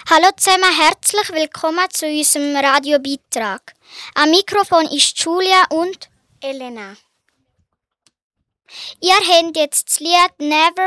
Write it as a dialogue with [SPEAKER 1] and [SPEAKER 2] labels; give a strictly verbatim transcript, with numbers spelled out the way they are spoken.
[SPEAKER 1] Hallo zusammen, herzlich willkommen zu unserem Radiobeitrag. Am Mikrofon ist Julia und
[SPEAKER 2] Elena.
[SPEAKER 1] ihr habt jetzt das Lied «Never